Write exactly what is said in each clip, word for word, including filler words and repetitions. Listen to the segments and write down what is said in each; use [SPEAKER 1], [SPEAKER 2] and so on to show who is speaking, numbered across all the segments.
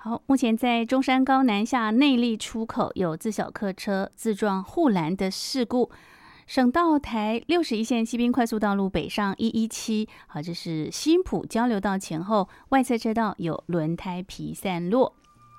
[SPEAKER 1] 好，目前在中山高南下内坜出口有自小客车自撞护栏的事故。省道台六十一线西滨快速道路北上一一七，好，这是新埔交流道前后外侧车道有轮胎皮散落。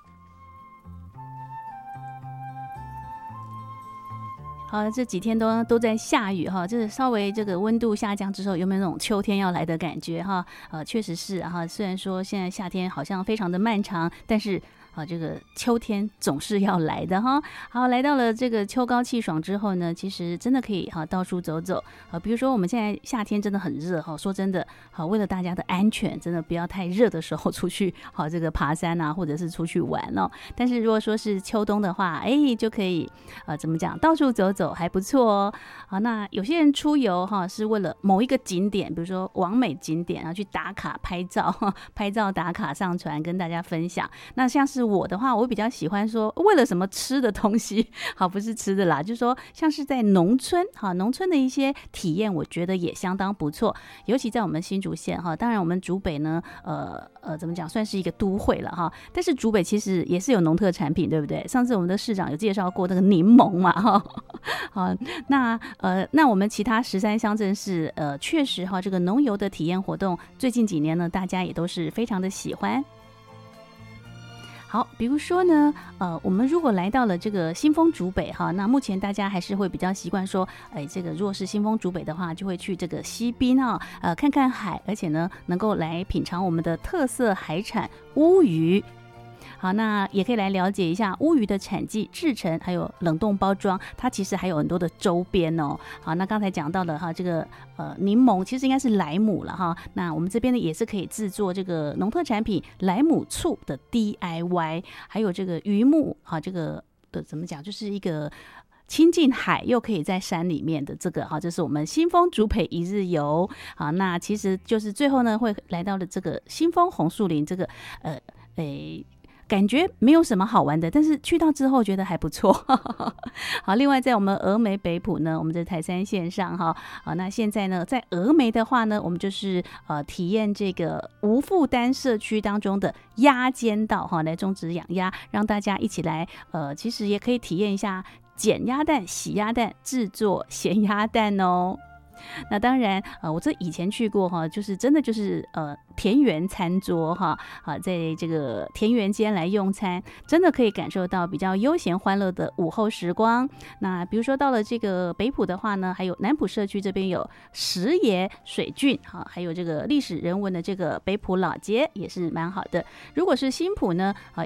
[SPEAKER 1] 好，这几天都都在下雨哈，就是稍微这个温度下降之后，有没有那种秋天要来的感觉哈？呃，确实是哈。虽然说现在夏天好像非常的漫长，但是啊，这个秋天总是要来的哈。好，来到了这个秋高气爽之后呢，其实真的可以哈到处走走啊。比如说我们现在夏天真的很热哈，说真的，好，为了大家的安全，真的不要太热的时候出去好这个爬山啊，或者是出去玩哦。但是如果说是秋冬的话，哎，就可以呃怎么讲，到处走走还不错哦。好，那有些人出游哈是为了某一个景点，比如说网美景点，然后去打卡拍照，拍照打卡上传跟大家分享。那像是我的话，我比较喜欢说为了什么吃的东西，好，不是吃的啦，就是说像是在农村，好，农村的一些体验，我觉得也相当不错。尤其在我们新竹县哈，当然我们竹北呢，呃呃，怎么讲，算是一个都会了哈。但是竹北其实也是有农特产品，对不对？上次我们的市长有介绍过那个柠檬嘛，哈，好，那呃，那我们其他十三乡镇市，呃，确实哈，这个农游的体验活动，最近几年呢，大家也都是非常的喜欢。好，比如说呢，呃，我们如果来到了这个新丰竹北哈，那目前大家还是会比较习惯说，哎，这个如果是新丰竹北的话，就会去这个西滨啊，呃，看看海，而且呢，能够来品尝我们的特色海产乌鱼。好，那也可以来了解一下乌鱼的产季、制成，还有冷冻包装，它其实还有很多的周边哦。好，那刚才讲到了哈，这个呃柠檬其实应该是莱姆了哈。那我们这边呢也是可以制作这个农特产品莱姆醋的 D I Y， 还有这个鱼木，好，这个的怎么讲，就是一个亲近海又可以在山里面的这个哈，这是我们新丰竹北一日游。好，那其实就是最后呢会来到了这个新丰红树林这个呃诶。感觉没有什么好玩的，但是去到之后觉得还不错。好，另外在我们峨眉北埔呢，我们的台三线上哈，好，那现在呢，在峨眉的话呢，我们就是呃体验这个无负担社区当中的鸭间道哈，来种植养鸭，让大家一起来呃，其实也可以体验一下捡鸭蛋、洗鸭蛋、制作咸鸭蛋哦。那当然，呃，我这以前去过哈，就是真的就是呃田园餐桌哈，啊，在这个田园间来用餐，真的可以感受到比较悠闲欢乐的午后时光。那比如说到了这个北埔的话呢，还有南埔社区这边有石爷水郡，哈，还有这个历史人文的这个北埔老街也是蛮好的。如果是新埔呢，啊。